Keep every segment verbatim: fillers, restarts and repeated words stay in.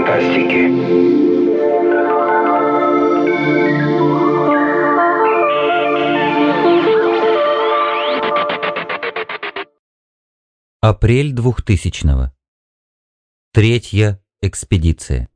фантастики. Апрель двухтысячного. Третья экспедиция.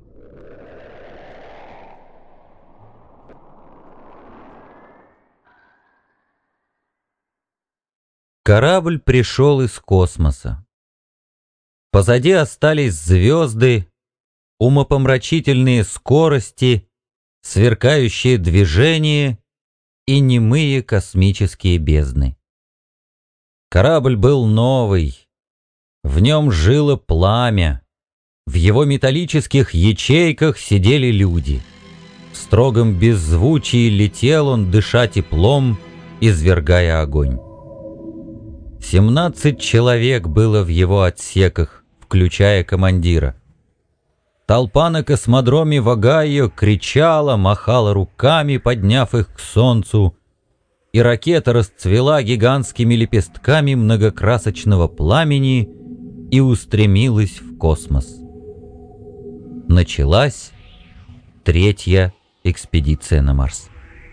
Корабль пришел из космоса. Позади остались звезды, умопомрачительные скорости, сверкающие движения и немые космические бездны. Корабль был новый, в нем жило пламя, в его металлических ячейках сидели люди. В строгом беззвучии летел он, дыша теплом, извергая огонь. Семнадцать человек было в его отсеках, включая командира. Толпа на космодроме в Огайо кричала, махала руками, подняв их к солнцу, и ракета расцвела гигантскими лепестками многокрасочного пламени и устремилась в космос. Началась третья экспедиция на Марс.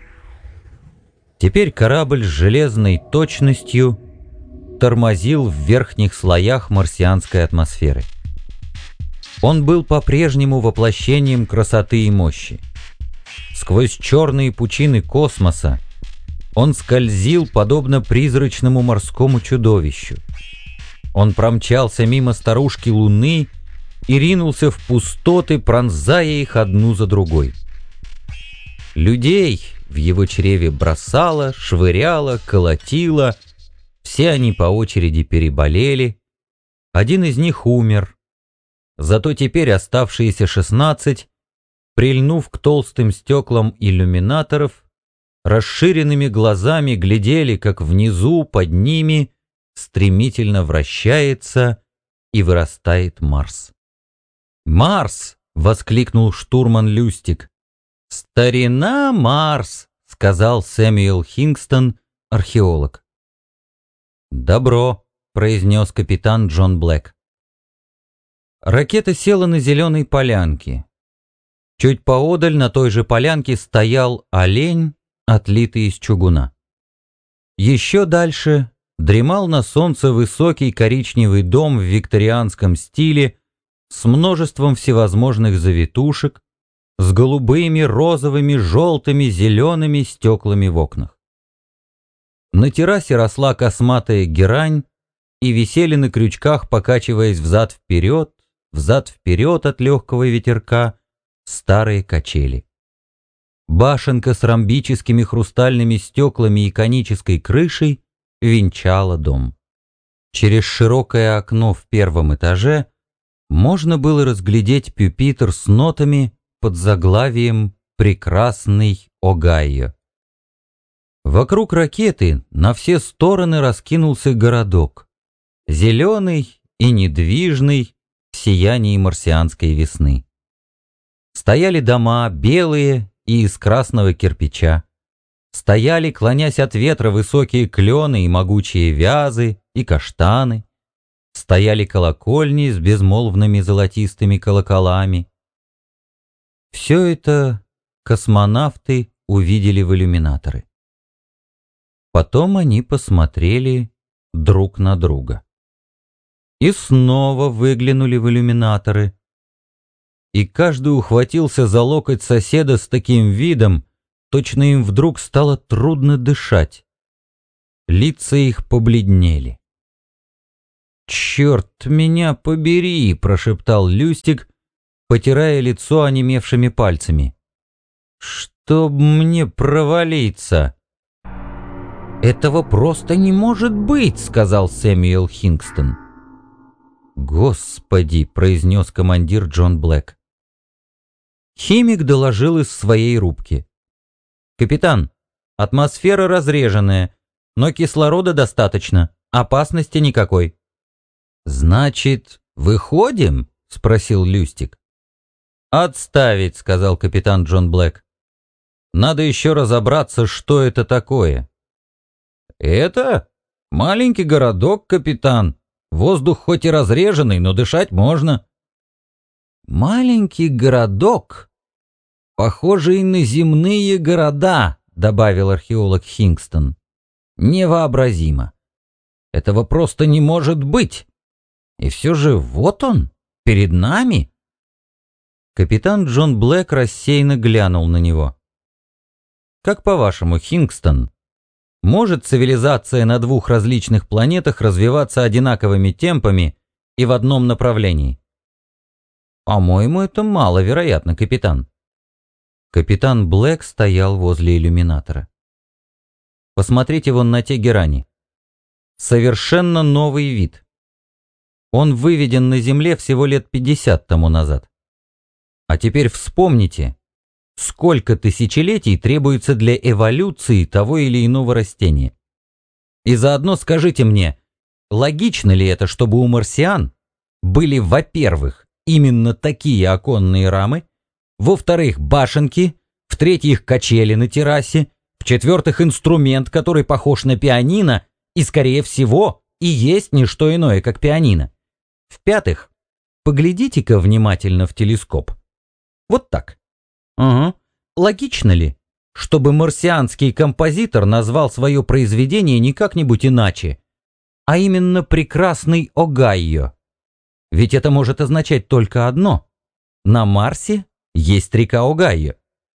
Теперь корабль с железной точностью тормозил в верхних слоях марсианской атмосферы. Он был по-прежнему воплощением красоты и мощи. Сквозь черные пучины космоса он скользил, подобно призрачному морскому чудовищу. Он промчался мимо старушки Луны и ринулся в пустоты, пронзая их одну за другой. Людей в его чреве бросало, швыряло, колотило. Все они по очереди переболели. Один из них умер. Зато теперь оставшиеся шестнадцать, прильнув к толстым стеклам иллюминаторов, расширенными глазами глядели, как внизу, под ними, стремительно вращается и вырастает Марс. «Марс!» — воскликнул штурман Люстик. «Старина Марс!» — сказал Сэмюэл Хингстон, археолог. «Добро!» — произнес капитан Джон Блэк. Ракета села на зеленой полянке. Чуть поодаль на той же полянке стоял олень, отлитый из чугуна. Еще дальше дремал на солнце высокий коричневый дом в викторианском стиле с множеством всевозможных завитушек, с голубыми, розовыми, желтыми, зелеными стеклами в окнах. На террасе росла косматая герань и висели на крючках, покачиваясь взад-вперед, взад-вперед от легкого ветерка, старые качели. Башенка с ромбическими хрустальными стеклами и конической крышей венчала дом. Через широкое окно в первом этаже можно было разглядеть пюпитр с нотами под заглавием «Прекрасный Огайо». Вокруг ракеты на все стороны раскинулся городок, зеленый и недвижный в сиянии марсианской весны. Стояли дома белые и из красного кирпича. Стояли, клонясь от ветра, высокие клены и могучие вязы и каштаны. Стояли колокольни с безмолвными золотистыми колоколами. Все это космонавты увидели в иллюминаторы. Потом они посмотрели друг на друга. И снова выглянули в иллюминаторы. И каждый ухватился за локоть соседа с таким видом, точно им вдруг стало трудно дышать. Лица их побледнели. «Черт меня побери!» — прошептал Люстик, потирая лицо онемевшими пальцами. «Чтоб мне провалиться!» «Этого просто не может быть!» — сказал Сэмюэл Хингстон. «Господи!» — произнес командир Джон Блэк. Химик доложил из своей рубки. «Капитан, атмосфера разреженная, но кислорода достаточно, опасности никакой». «Значит, выходим?» — спросил Люстик. «Отставить», — сказал капитан Джон Блэк. «Надо еще разобраться, что это такое». «Это маленький городок, капитан. Воздух хоть и разреженный, но дышать можно». «Маленький городок, похожий на земные города», — добавил археолог Хингстон. «Невообразимо. Этого просто не может быть. И все же вот он, перед нами». Капитан Джон Блэк рассеянно глянул на него. «Как по-вашему, Хингстон, может цивилизация на двух различных планетах развиваться одинаковыми темпами и в одном направлении?» «По-моему, это маловероятно, капитан». Капитан Блэк стоял возле иллюминатора. «Посмотрите вон на те герани. Совершенно новый вид. Он выведен на Земле всего лет пятьдесят тому назад. А теперь вспомните, сколько тысячелетий требуется для эволюции того или иного растения. И заодно скажите мне, логично ли это, чтобы у марсиан были, во-первых, именно такие оконные рамы, во-вторых, башенки, в-третьих, качели на террасе, в-четвертых, инструмент, который похож на пианино и, скорее всего, и есть не что иное, как пианино. В-пятых, поглядите-ка внимательно в телескоп. Вот так. Угу. Логично ли, чтобы марсианский композитор назвал свое произведение не как-нибудь иначе, а именно «Прекрасный Огайо»? Ведь это может означать только одно. На Марсе есть река Огайо.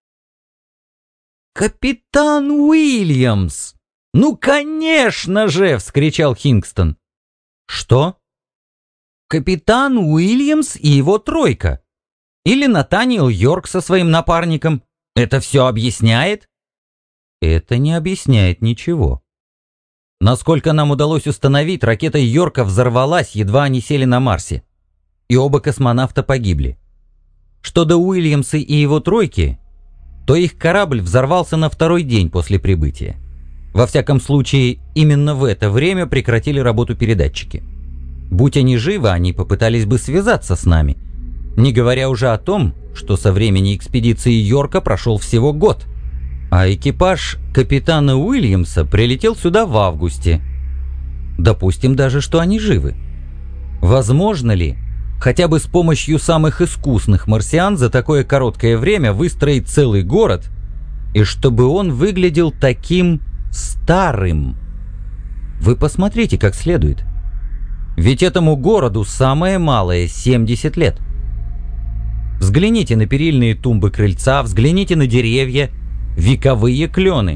«Капитан Уильямс! Ну, конечно же!» — вскричал Хингстон. «Что?» «Капитан Уильямс и его тройка. Или Натаниэл Йорк со своим напарником. Это все объясняет?» «Это не объясняет ничего. Насколько нам удалось установить, ракета Йорка взорвалась, едва они сели на Марсе. И оба космонавта погибли. Что до Уильямса и его тройки, то их корабль взорвался на второй день после прибытия. Во всяком случае, именно в это время прекратили работу передатчики. Будь они живы, они попытались бы связаться с нами. Не говоря уже о том, что со времени экспедиции Йорка прошел всего год. А экипаж капитана Уильямса прилетел сюда в августе. Допустим даже, что они живы. Возможно ли, хотя бы с помощью самых искусных марсиан за такое короткое время выстроить целый город, и чтобы он выглядел таким старым? Вы посмотрите как следует. Ведь этому городу самое малое семьдесят лет. Взгляните на перильные тумбы крыльца, взгляните на деревья, вековые клены.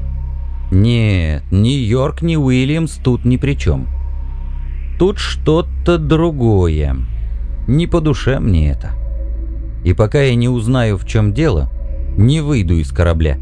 Нет, ни Йорк, ни Уильямс тут ни при чем. Тут что-то другое. Не по душе мне это. И пока я не узнаю, в чем дело, не выйду из корабля.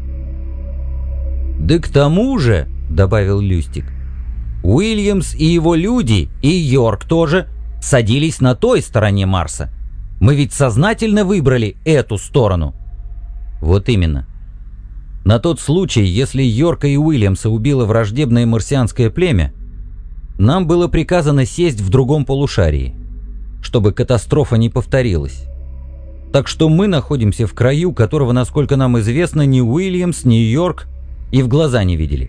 «Да к тому же», — добавил Люстик, — «Уильямс и его люди, и Йорк тоже, садились на той стороне Марса. Мы ведь сознательно выбрали эту сторону». «Вот именно. На тот случай, если Йорка и Уильямса убило враждебное марсианское племя, нам было приказано сесть в другом полушарии, чтобы катастрофа не повторилась. Так что мы находимся в краю, которого, насколько нам известно, ни Уильямс, ни Йорк и в глаза не видели».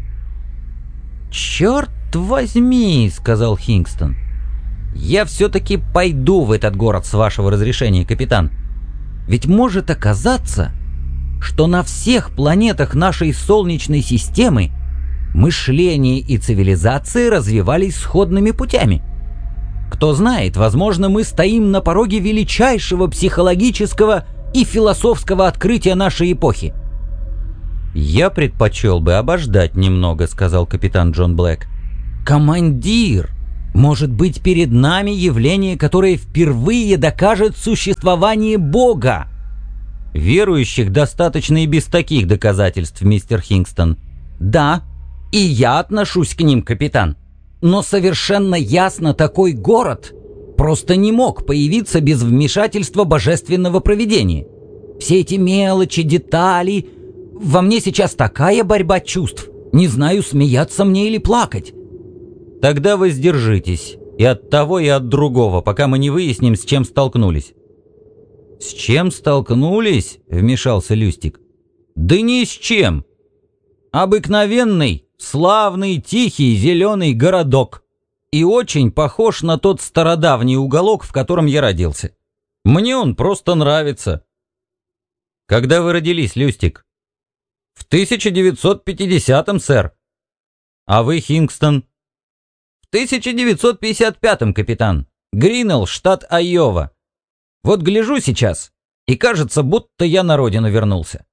«Черт возьми», — сказал Хингстон. «Я все-таки пойду в этот город с вашего разрешения, капитан. Ведь может оказаться, что на всех планетах нашей Солнечной системы мышление и цивилизация развивались сходными путями. Кто знает, возможно, мы стоим на пороге величайшего психологического и философского открытия нашей эпохи». «Я предпочел бы обождать немного», — сказал капитан Джон Блэк. «Командир, может быть, перед нами явление, которое впервые докажет существование Бога?» «Верующих достаточно и без таких доказательств, мистер Хингстон». «Да, и я отношусь к ним, капитан. Но совершенно ясно, такой город просто не мог появиться без вмешательства божественного провидения. Все эти мелочи, детали... Во мне сейчас такая борьба чувств. Не знаю, смеяться мне или плакать». «Тогда воздержитесь. И от того, и от другого, пока мы не выясним, с чем столкнулись». «С чем столкнулись?» — вмешался Люстик. «Да ни с чем. Обыкновенный, славный, тихий, зеленый городок. И очень похож на тот стародавний уголок, в котором я родился. Мне он просто нравится. Когда вы родились, Люстик? В тысяча девятьсот пятидесятом, сэр. А вы, Хингстон? В тысяча девятьсот пятьдесят пятом, капитан. Гринелл, штат Айова. Вот гляжу сейчас, и кажется, будто я на родину вернулся.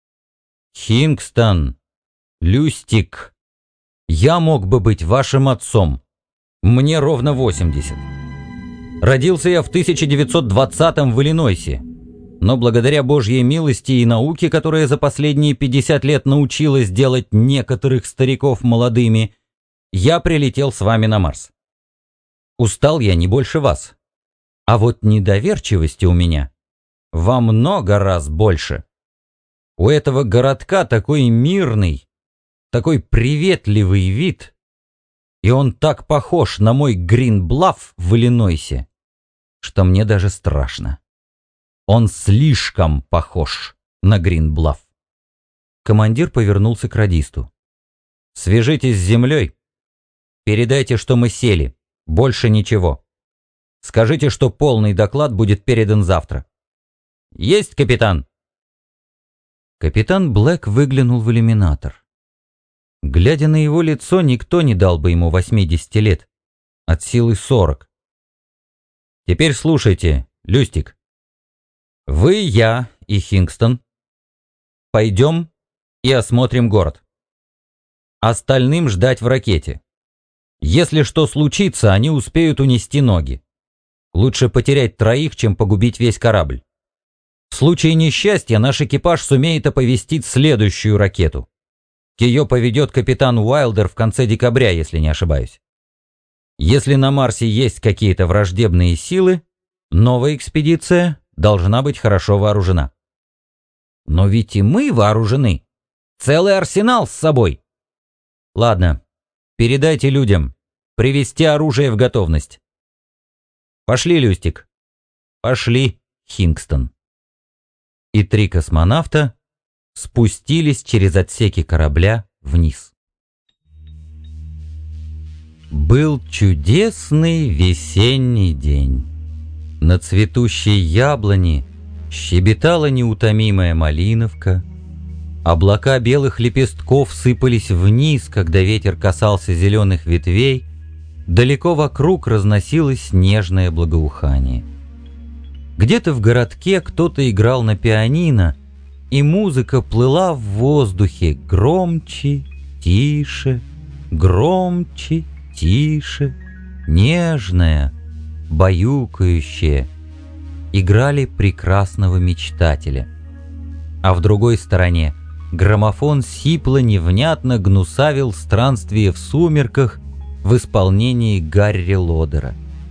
Хингстон, Люстик, я мог бы быть вашим отцом. Мне ровно восемьдесят. Родился я в тысяча девятьсот двадцатом в Иллинойсе, но благодаря Божьей милости и науке, которая за последние пятьдесят лет научилась делать некоторых стариков молодыми, я прилетел с вами на Марс. Устал я не больше вас, а вот недоверчивости у меня во много раз больше. У этого городка такой мирный, такой приветливый вид, и он так похож на мой Грин-Блафф в Иллинойсе, что мне даже страшно. Он слишком похож на Грин-Блафф. Командир повернулся к радисту. «Свяжитесь с землей. Передайте, что мы сели. Больше ничего. Скажите, что полный доклад будет передан завтра». «Есть, капитан!» Капитан Блэк выглянул в иллюминатор. Глядя на его лицо, никто не дал бы ему восьмидесяти лет. От силы сорок. «Теперь слушайте, Люстик. Вы, я и Хингстон пойдем и осмотрим город. Остальным ждать в ракете. Если что случится, они успеют унести ноги. Лучше потерять троих, чем погубить весь корабль. В случае несчастья наш экипаж сумеет оповестить следующую ракету. Ее поведет капитан Уайлдер в конце декабря, если не ошибаюсь. Если на Марсе есть какие-то враждебные силы, новая экспедиция должна быть хорошо вооружена. Но ведь и мы вооружены. Целый арсенал с собой. Ладно, передайте людям. Привести оружие в готовность. Пошли, Люстик. Пошли, Хингстон. И три космонавта спустились через отсеки корабля вниз. Был чудесный весенний день. На цветущей яблони щебетала неутомимая малиновка. Облака белых лепестков сыпались вниз, когда ветер касался зеленых ветвей. Далеко вокруг разносилось нежное благоухание. Где-то в городке кто-то играл на пианино, и музыка плыла в воздухе громче, тише, громче, тише, нежная, баюкающая. Играли прекрасного мечтателя. А в другой стороне граммофон сипло невнятно гнусавил странствие в сумерках в исполнении Гарри Лодера.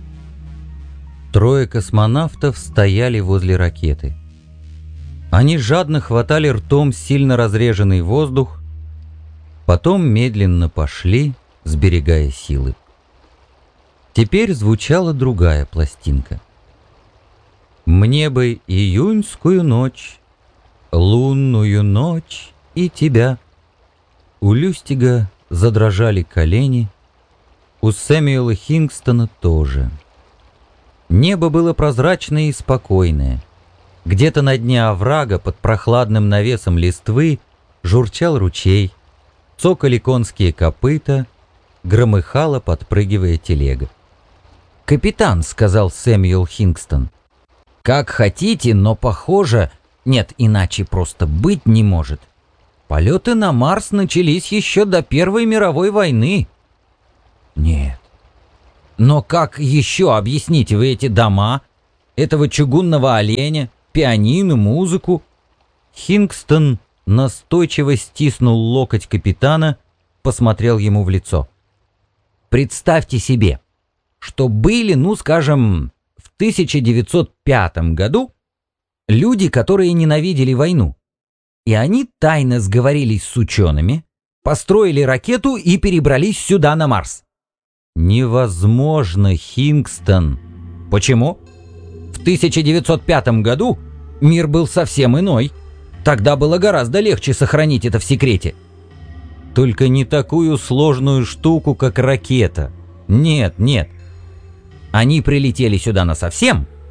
Трое космонавтов стояли возле ракеты. Они жадно хватали ртом сильно разреженный воздух, потом медленно пошли, сберегая силы. Теперь звучала другая пластинка. «Мне бы июньскую ночь, лунную ночь и тебя». У Люстига задрожали колени, у Сэмюэла Хингстона тоже. Небо было прозрачное и спокойное. Где-то на дне оврага под прохладным навесом листвы журчал ручей, цокали конские копыта, громыхала, подпрыгивая телега. «Капитан», — сказал Сэмюэл Хингстон, — «как хотите, но похоже, нет, иначе просто быть не может. Полеты на Марс начались еще до Первой мировой войны». «Нет. Но как еще объясните вы эти дома, этого чугунного оленя, пианино, музыку?» Хингстон настойчиво стиснул локоть капитана, посмотрел ему в лицо. «Представьте себе, что были, ну, скажем, в тысяча девятьсот пятом году люди, которые ненавидели войну, и они тайно сговорились с учеными, построили ракету и перебрались сюда, на Марс». «Невозможно, Хингстон». «Почему? В тысяча девятьсот пятом году мир был совсем иной. Тогда было гораздо легче сохранить это в секрете». «Только не такую сложную штуку, как ракета. Нет, нет. Они прилетели сюда насовсем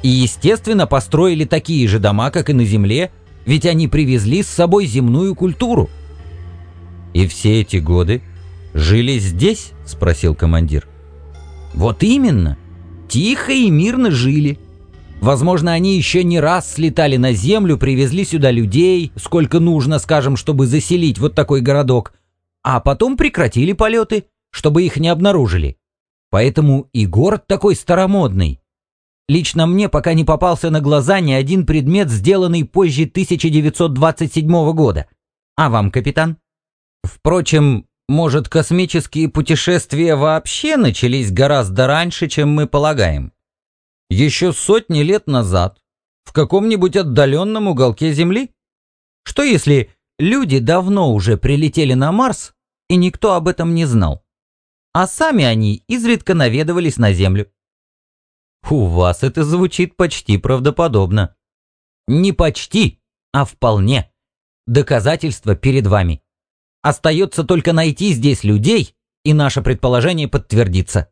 И, естественно, построили такие же дома, как и на Земле, ведь они привезли с собой земную культуру. «И все эти годы жили здесь?» — спросил командир. Вот именно. Тихо и мирно жили. Возможно, они еще не раз слетали на Землю, привезли сюда людей, сколько нужно, скажем, чтобы заселить вот такой городок, а потом прекратили полеты, чтобы их не обнаружили. Поэтому и город такой старомодный. Лично мне пока не попался на глаза ни один предмет, сделанный позже тысяча девятьсот двадцать седьмого года. А вам, капитан? Впрочем, может, космические путешествия вообще начались гораздо раньше, чем мы полагаем? Еще сотни лет назад, в каком-нибудь отдаленном уголке Земли? Что если люди давно уже прилетели на Марс, и никто об этом не знал? А сами они изредка наведывались на Землю. У вас это звучит почти правдоподобно. Не почти, а вполне. Доказательства перед вами. Остается только найти здесь людей, и наше предположение подтвердится.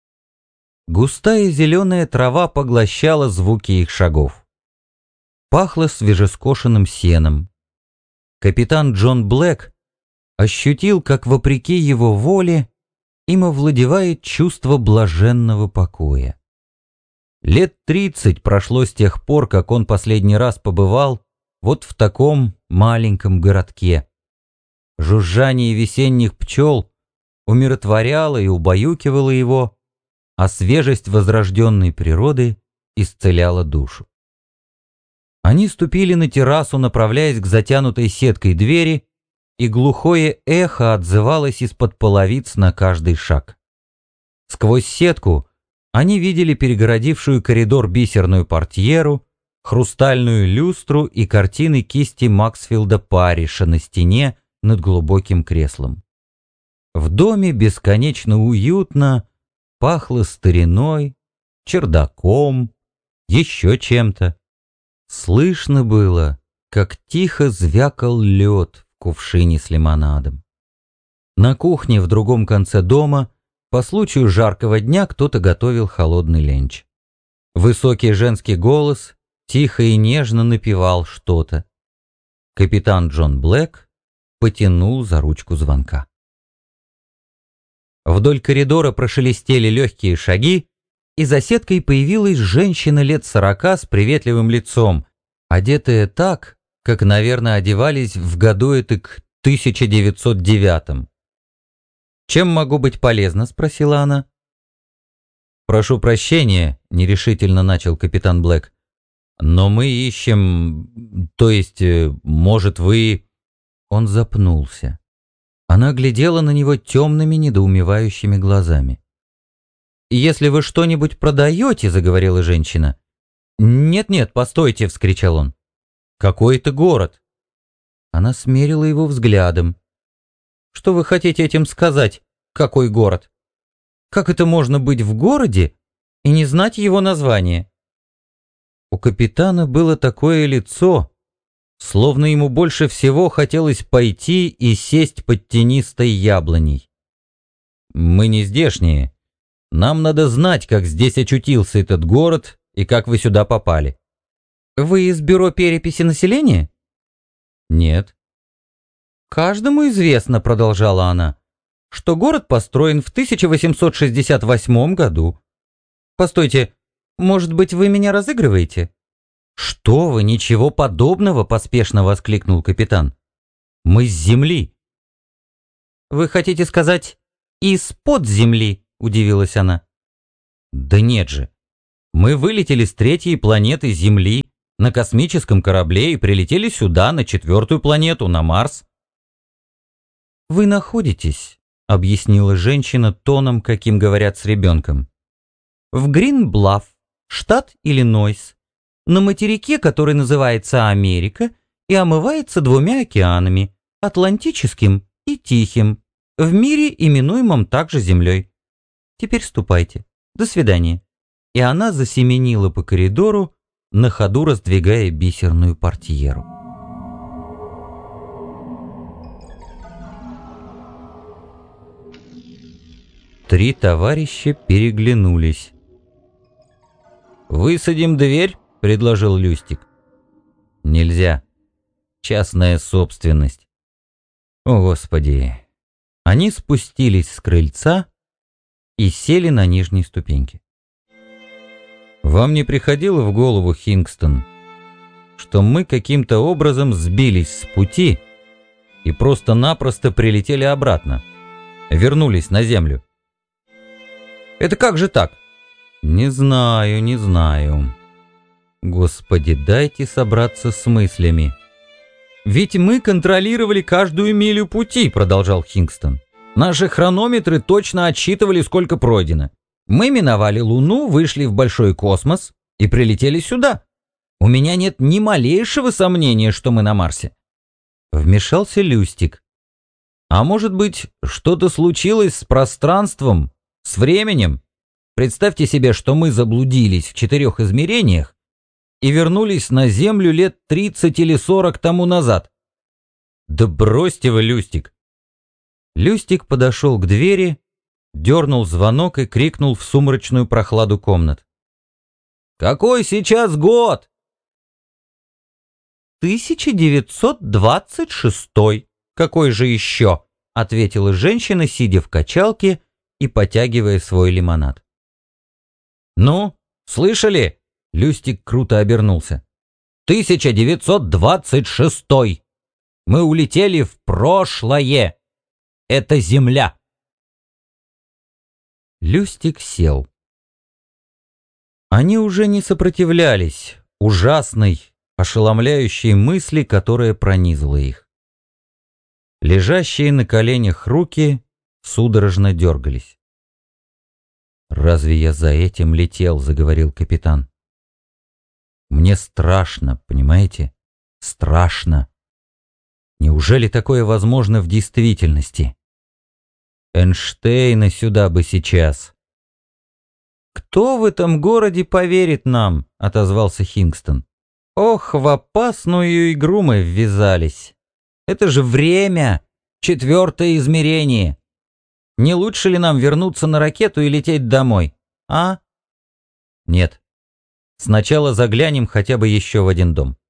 Густая зеленая трава поглощала звуки их шагов. Пахло свежескошенным сеном. Капитан Джон Блэк ощутил, как вопреки его воле им овладевает чувство блаженного покоя. Лет тридцать прошло с тех пор, как он последний раз побывал вот в таком маленьком городке. Жужжание весенних пчел умиротворяло и убаюкивало его, а свежесть возрожденной природы исцеляла душу. Они ступили на террасу, направляясь к затянутой сеткой двери, и глухое эхо отзывалось из-под половиц на каждый шаг. Сквозь сетку они видели перегородившую коридор бисерную портьеру, хрустальную люстру и картины кисти Максфилда Парриша на стене над глубоким креслом. В доме бесконечно уютно, пахло стариной, чердаком, еще чем-то. Слышно было, как тихо звякал лед в кувшине с лимонадом. На кухне в другом конце дома по случаю жаркого дня кто-то готовил холодный ленч. Высокий женский голос тихо и нежно напевал что-то. Капитан Джон Блэк потянул за ручку звонка. Вдоль коридора прошелестели легкие шаги, и за сеткой появилась женщина лет сорока с приветливым лицом, одетая так, как, наверное, одевались в году этак тысяча девятьсот девятом. «Чем могу быть полезна?» — спросила она. «Прошу прощения», — нерешительно начал капитан Блэк, «но мы ищем... то есть, может, вы...» Он запнулся. Она глядела на него темными, недоумевающими глазами. «Если вы что-нибудь продаете», — заговорила женщина. «Нет-нет, постойте», — вскричал он. «Какой это город?» Она смерила его взглядом. «Что вы хотите этим сказать? Какой город? Как это можно быть в городе и не знать его название?» У капитана было такое лицо, словно ему больше всего хотелось пойти и сесть под тенистой яблоней. «Мы не здешние. Нам надо знать, как здесь очутился этот город и как вы сюда попали». «Вы из бюро переписи населения?» «Нет». «Каждому известно», — продолжала она, «что город построен в тысяча восемьсот шестьдесят восьмом году. Постойте, может быть, вы меня разыгрываете?» «Что вы, ничего подобного!» — поспешно воскликнул капитан. «Мы с земли». «Вы хотите сказать, из-под земли?» — удивилась она. «Да нет же. Мы вылетели с третьей планеты Земли на космическом корабле и прилетели сюда, на четвертую планету, на Марс». «Вы находитесь», — объяснила женщина тоном, каким говорят с ребенком, «в Грин-Блафф, штат Иллинойс, на материке, который называется Америка и омывается двумя океанами, Атлантическим и Тихим, в мире, именуемом также Землей. Теперь ступайте. До свидания». И она засеменила по коридору, на ходу раздвигая бисерную портьеру. Три товарища переглянулись. «Высадим дверь?» — предложил Люстик. «Нельзя. Частная собственность». О, Господи! Они спустились с крыльца и сели на нижней ступеньке. «Вам не приходило в голову, Хингстон, что мы каким-то образом сбились с пути и просто-напросто прилетели обратно, вернулись на Землю?» «Это как же так?» «Не знаю, не знаю. Господи, дайте собраться с мыслями». «Ведь мы контролировали каждую милю пути», — продолжал Хингстон. «Наши хронометры точно отсчитывали, сколько пройдено. Мы миновали Луну, вышли в большой космос и прилетели сюда. У меня нет ни малейшего сомнения, что мы на Марсе». Вмешался Люстик. «А может быть, что-то случилось с пространством, с временем? Представьте себе, что мы заблудились в четырех измерениях и вернулись на Землю лет тридцать или сорок тому назад». «Да бросьте вы, Люстик!» Люстик подошел к двери, дернул звонок и крикнул в сумрачную прохладу комнат. «Какой сейчас год?» «тысяча девятьсот двадцать шестой. Какой же еще?» — ответила женщина, сидя в качалке и потягивая свой лимонад. «Ну, слышали?» — Люстик круто обернулся. «тысяча девятьсот двадцать шестой. Мы улетели в прошлое. Это Земля». Люстик сел. Они уже не сопротивлялись ужасной, ошеломляющей мысли, которая пронизала их. Лежащие на коленях руки судорожно дергались. «Разве я за этим летел?» — заговорил капитан. «Мне страшно, понимаете? Страшно. Неужели такое возможно в действительности? Эйнштейна сюда бы сейчас». «Кто в этом городе поверит нам?» — отозвался Хингстон. «Ох, в опасную игру мы ввязались. Это же время, четвертое измерение. Не лучше ли нам вернуться на ракету и лететь домой, а?» «Нет. Сначала заглянем хотя бы еще в один дом».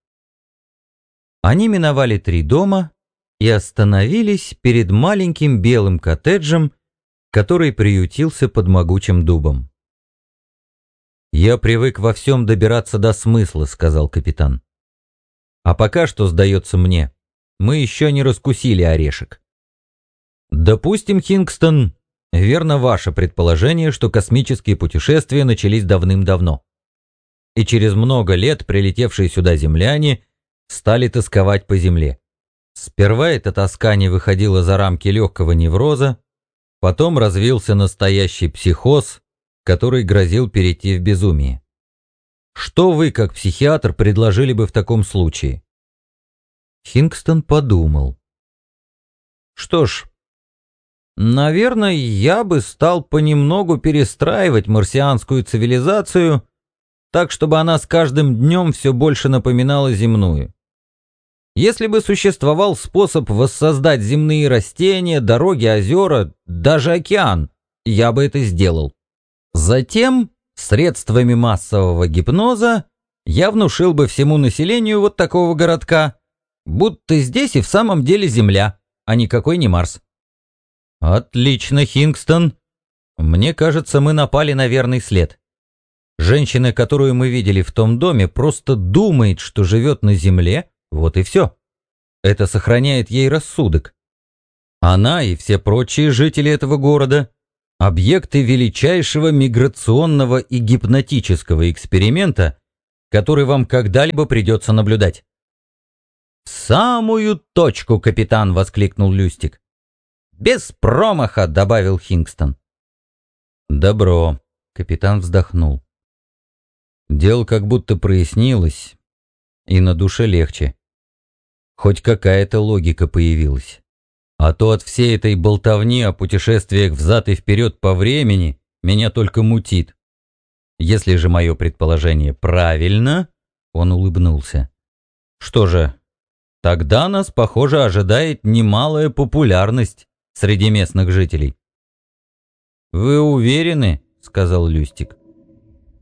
Они миновали три дома и остановились перед маленьким белым коттеджем, который приютился под могучим дубом. «Я привык во всем добираться до смысла», — сказал капитан. «А пока что, сдается мне, мы еще не раскусили орешек. Допустим, Хингстон, верно ваше предположение, что космические путешествия начались давным-давно. И через много лет прилетевшие сюда земляне стали тосковать по Земле. Сперва эта тоска не выходила за рамки легкого невроза, потом развился настоящий психоз, который грозил перейти в безумие. Что вы, как психиатр, предложили бы в таком случае?» Хингстон подумал. «Что ж, наверное, я бы стал понемногу перестраивать марсианскую цивилизацию так, чтобы она с каждым днем все больше напоминала земную. Если бы существовал способ воссоздать земные растения, дороги, озера, даже океан, я бы это сделал. Затем, средствами массового гипноза, я внушил бы всему населению вот такого городка, будто здесь и в самом деле Земля, а никакой не Марс». «Отлично, Хингстон. Мне кажется, мы напали на верный след. Женщина, которую мы видели в том доме, просто думает, что живет на Земле, вот и все. Это сохраняет ей рассудок. Она и все прочие жители этого города — объекты величайшего миграционного и гипнотического эксперимента, который вам когда-либо придется наблюдать». «В самую точку, капитан!» — воскликнул Люстик. «Без промаха!» — добавил Хингстон. «Добро!» — капитан вздохнул. «Дело как будто прояснилось, и на душе легче. Хоть какая-то логика появилась. А то от всей этой болтовни о путешествиях взад и вперед по времени меня только мутит. Если же мое предположение правильно...» — он улыбнулся. «Что же, тогда нас, похоже, ожидает немалая популярность среди местных жителей». «Вы уверены?» — сказал Люстик.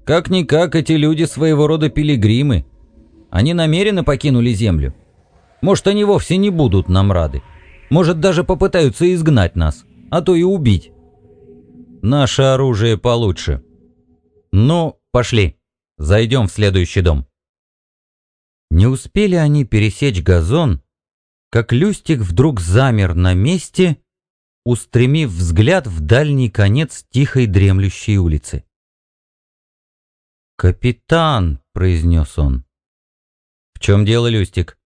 Как-никак эти люди своего рода пилигримы. Они намеренно покинули землю. Может, они вовсе не будут нам рады. Может, даже попытаются изгнать нас, а то и убить. Наше оружие получше. Ну, пошли, зайдем в следующий дом. Не успели они пересечь газон, как Люстик вдруг замер на месте, устремив взгляд в дальний конец тихой дремлющей улицы. «Капитан», — произнес он. «В чем дело, Люстик?»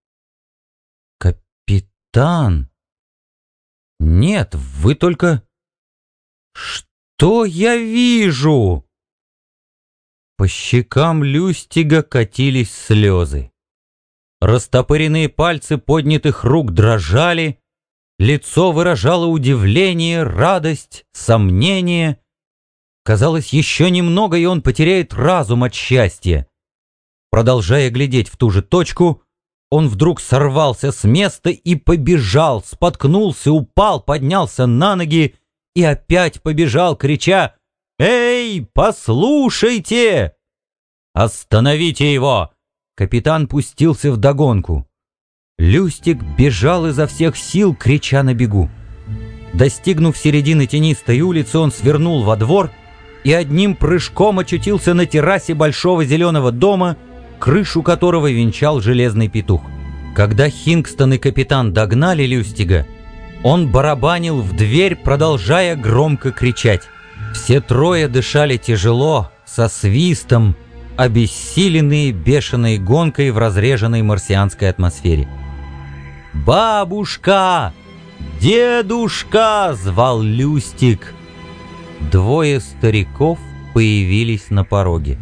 «Капитан? Нет, вы только... Что я вижу?» По щекам Люстига катились слезы. Растопыренные пальцы поднятых рук дрожали, лицо выражало удивление, радость, сомнение. Казалось, еще немного, и он потеряет разум от счастья. Продолжая глядеть в ту же точку, он вдруг сорвался с места и побежал, споткнулся, упал, поднялся на ноги и опять побежал, крича: «Эй, послушайте!» «Остановите его!» Капитан пустился вдогонку. Люстик бежал изо всех сил, крича на бегу. Достигнув середины тенистой улицы, он свернул во двор и одним прыжком очутился на террасе большого зеленого дома, крышу которого венчал железный петух. Когда Хингстон и капитан догнали Люстига, он барабанил в дверь, продолжая громко кричать. Все трое дышали тяжело, со свистом, обессиленные бешеной гонкой в разреженной марсианской атмосфере. «Бабушка! Дедушка!» — звал Люстик. Двое стариков появились на пороге.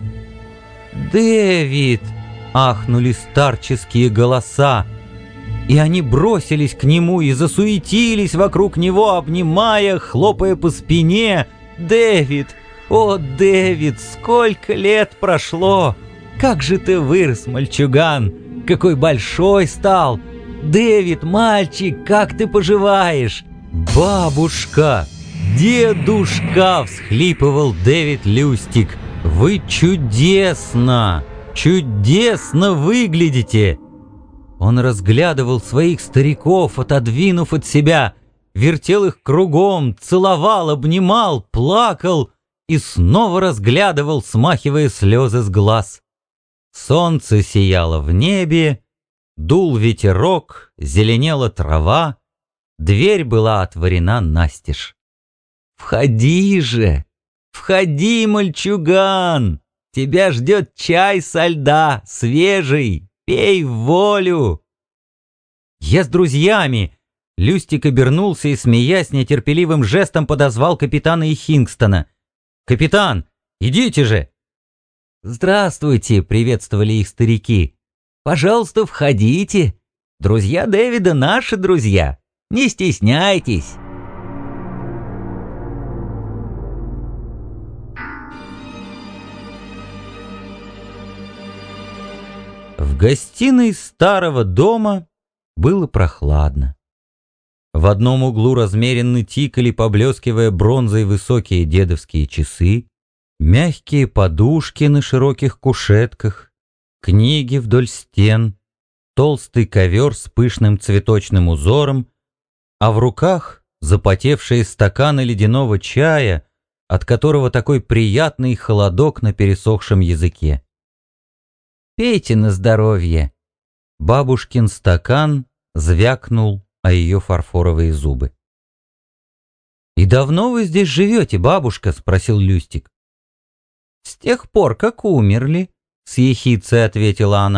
«Дэвид!» — ахнули старческие голоса, и они бросились к нему и засуетились вокруг него, обнимая, хлопая по спине. «Дэвид! О, Дэвид, сколько лет прошло! Как же ты вырос, мальчуган! Какой большой стал! Дэвид, мальчик, как ты поживаешь?» «Бабушка! Дедушка!» — всхлипывал Дэвид Люстик. «Вы чудесно, чудесно выглядите!» Он разглядывал своих стариков, отодвинув от себя, вертел их кругом, целовал, обнимал, плакал и снова разглядывал, смахивая слезы с глаз. Солнце сияло в небе, дул ветерок, зеленела трава, дверь была отворена настежь. «Входи же! Входи, мальчуган! Тебя ждет чай со льда, свежий, пей в волю!» «Я с друзьями!» Люстик обернулся и, смеясь, нетерпеливым жестом подозвал капитана и Хингстона. «Капитан, идите же!» «Здравствуйте!» — приветствовали их старики. «Пожалуйста, входите! Друзья Дэвида — наши друзья! Не стесняйтесь!» В гостиной старого дома было прохладно. В одном углу размеренно тикали, поблескивая бронзой, высокие дедовские часы, мягкие подушки на широких кушетках, книги вдоль стен, толстый ковер с пышным цветочным узором, а в руках запотевшие стаканы ледяного чая, от которого такой приятный холодок на пересохшем языке. «Пейте на здоровье!» Бабушкин стакан звякнул о ее фарфоровые зубы. «И давно вы здесь живете, бабушка?» — спросил Люстик. «С тех пор, как умерли», — с ехицей ответила она.